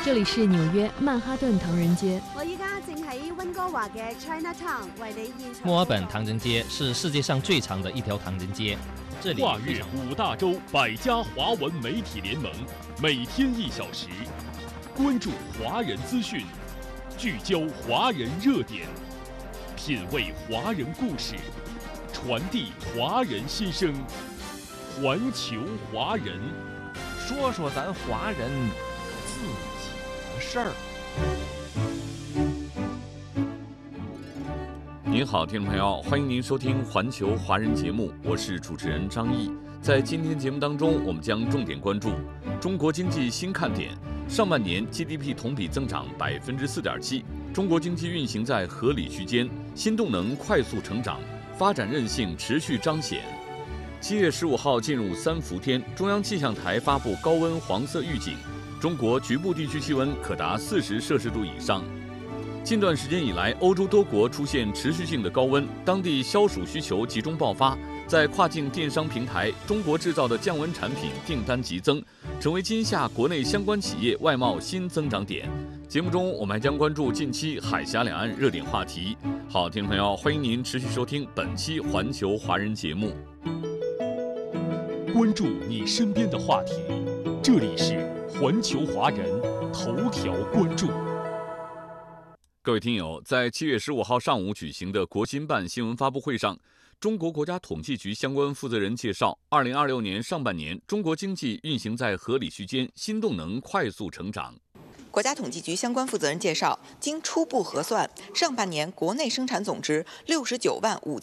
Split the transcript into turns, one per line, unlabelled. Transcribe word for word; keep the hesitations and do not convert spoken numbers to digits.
这里是纽约曼哈顿唐人街。
我依家正喺温哥華嘅 Chinatown 為你現場。
墨爾本唐人街是世界上最長的一條唐人街，這裡
跨越五大洲百家華文媒體聯盟，每天一小時，關注華人資訊，聚焦華人熱點，品味華人故事，傳遞華人心聲，環球華人，
說說咱華人自己的事兒。
您好，听众朋友，欢迎您收听环球华人节目，我是主持人张毅。在今天节目当中，我们将重点关注中国经济新看点。上半年 G D P 同比增长百分之四点七，中国经济运行在合理区间，新动能快速成长，发展韧性持续彰显。七月十五号进入三伏天，中央气象台发布高温黄色预警，中国局部地区气温可达四十摄氏度以上。近段时间以来，欧洲多国出现持续性的高温，当地消暑需求集中爆发。在跨境电商平台，中国制造的降温产品订单急增，成为今夏国内相关企业外贸新增长点。节目中，我们还将关注近期海峡两岸热点话题。好，听众朋友，欢迎您持续收听本期环球华人节目。
关注你身边的话题，这里是环球华人头条关注。
各位听友，在七月十五号上午举行的国新办新闻发布会上，中国国家统计局相关负责人介绍，二零二六年上半年，中国经济运行在合理区间，新动能快速成长。
国家统计局相关负责人介绍，经初步核算，上半年国内生产总值六十九万五